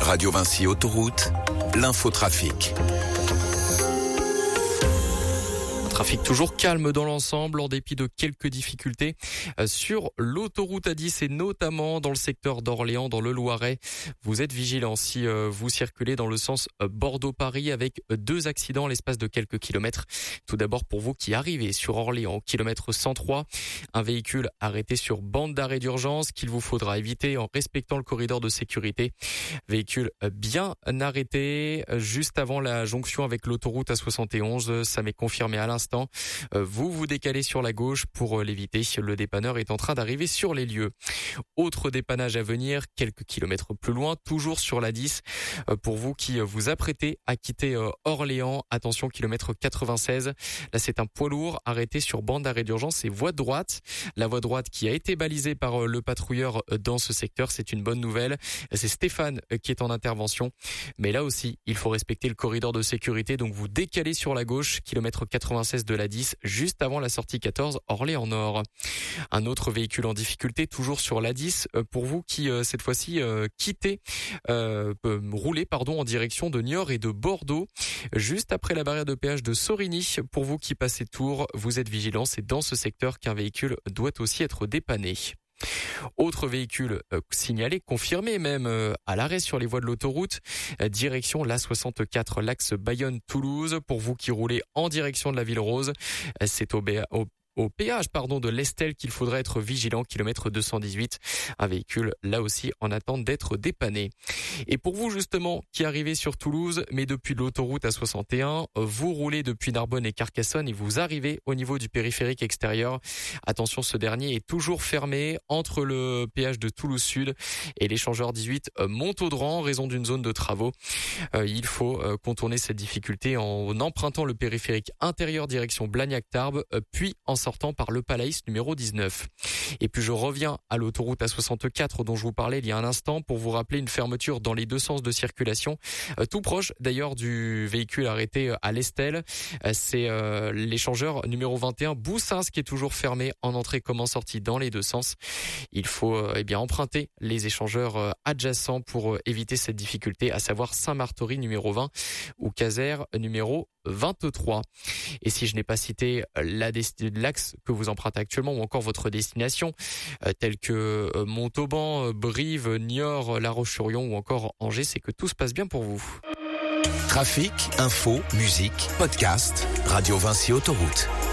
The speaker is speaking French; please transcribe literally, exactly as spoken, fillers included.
Radio Vinci Autoroute, l'infotrafic. Trafic toujours calme dans l'ensemble, en dépit de quelques difficultés sur l'autoroute A dix et notamment dans le secteur d'Orléans, dans le Loiret. Vous êtes vigilants si vous circulez dans le sens Bordeaux-Paris avec deux accidents à l'espace de quelques kilomètres. Tout d'abord pour vous qui arrivez sur Orléans, au kilomètre cent trois, un véhicule arrêté sur bande d'arrêt d'urgence qu'il vous faudra éviter en respectant le corridor de sécurité. Véhicule bien arrêté juste avant la jonction avec l'autoroute A soixante et onze, ça m'est confirmé à l'instant. Vous vous décalez sur la gauche pour l'éviter. Le dépanneur est en train d'arriver sur les lieux. Autre dépannage à venir, quelques kilomètres plus loin, toujours sur la dix. Pour vous qui vous apprêtez à quitter Orléans, attention, kilomètre quatre-vingt-seize. Là, c'est un poids lourd arrêté sur bande d'arrêt d'urgence et voie de droite. La voie droite qui a été balisée par le patrouilleur dans ce secteur, c'est une bonne nouvelle. C'est Stéphane qui est en intervention. Mais là aussi, il faut respecter le corridor de sécurité. Donc, vous décalez sur la gauche, kilomètre quatre-vingt-seize de la dix, juste avant la sortie quatorze, Orléans Nord. Un autre véhicule en difficulté, toujours sur la dix, pour vous qui, cette fois-ci, euh, quittez, euh, roulez, pardon, en direction de Niort et de Bordeaux, juste après la barrière de péage de Sorigny. Pour vous qui passez Tours, vous êtes vigilants, c'est dans ce secteur qu'un véhicule doit aussi être dépanné. Autre véhicule euh, signalé, confirmé même euh, à l'arrêt sur les voies de l'autoroute, euh, direction l'A soixante-quatre, l'axe Bayonne-Toulouse. Pour vous qui roulez en direction de la Ville Rose, euh, c'est au, B A, au Au péage pardon de l'Estel qu'il faudrait être vigilant, kilomètre deux cent dix-huit, un véhicule là aussi en attente d'être dépanné. Et pour vous justement qui arrivez sur Toulouse, mais depuis l'autoroute A soixante et un, vous roulez depuis Narbonne et Carcassonne et vous arrivez au niveau du périphérique extérieur. Attention, ce dernier est toujours fermé entre le péage de Toulouse Sud et l'échangeur dix-huit Montaudran en raison d'une zone de travaux. Euh, il faut euh, contourner cette difficulté en empruntant le périphérique intérieur direction Blagnac-Tarbes, euh, puis en sortant par le Palaïs numéro dix-neuf. Et puis je reviens à l'autoroute A soixante-quatre dont je vous parlais il y a un instant pour vous rappeler une fermeture dans les deux sens de circulation, euh, tout proche d'ailleurs du véhicule arrêté à l'Estel. Euh, c'est euh, l'échangeur numéro vingt et un Boussins qui est toujours fermé en entrée comme en sortie dans les deux sens. Il faut euh, eh bien emprunter les échangeurs euh, adjacents pour euh, éviter cette difficulté, à savoir Saint-Martory numéro vingt ou Caser numéro vingt-trois. Et si je n'ai pas cité la desti- l'axe que vous empruntez actuellement ou encore votre destination, euh, tels que euh, Montauban, euh, Brive, Niort, La Roche-sur-Yon ou encore Angers, c'est que tout se passe bien pour vous. Trafic, info, musique, podcast, Radio Vinci Autoroute.